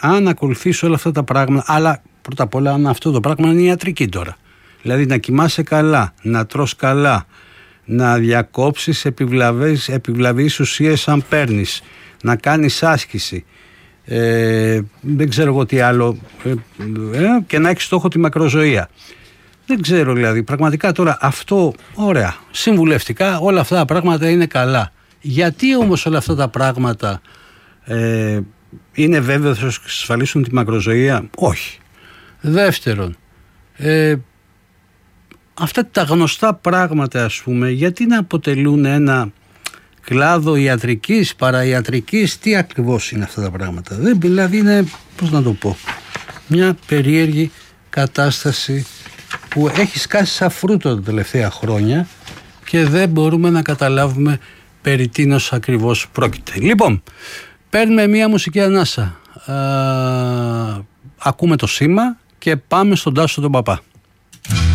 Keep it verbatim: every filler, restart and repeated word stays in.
αν ακολουθείς όλα αυτά τα πράγματα, αλλά πρώτα απ' όλα αν αυτό το πράγμα είναι ιατρική τώρα. Δηλαδή να κοιμάσαι καλά, να τρως καλά, να διακόψεις επιβλαβείς, επιβλαβείς ουσίες αν παίρνεις, να κάνεις άσκηση, ε, δεν ξέρω εγώ τι άλλο, ε, ε, και να έχεις στόχο τη μακροζωία. Δεν ξέρω δηλαδή, πραγματικά τώρα αυτό, ωραία, συμβουλευτικά όλα αυτά τα πράγματα είναι καλά. Γιατί όμως όλα αυτά τα πράγματα ε, είναι βέβαιο ότι θα εξασφαλίσουν τη μακροζωία? Όχι. Δεύτερον, ε, αυτά τα γνωστά πράγματα, ας πούμε, γιατί να αποτελούν ένα κλάδο ιατρικής, παραϊατρικής, τι ακριβώς είναι αυτά τα πράγματα? Δεν, δηλαδή είναι, πώς να το πω, μια περίεργη κατάσταση που έχει σκάσει σαν φρούτο τα τελευταία χρόνια και δεν μπορούμε να καταλάβουμε περί τίνος ακριβώς πρόκειται. Λοιπόν, παίρνουμε μια μουσική ανάσα, Α, ακούμε το σήμα και πάμε στον Τάσο τον Παπά.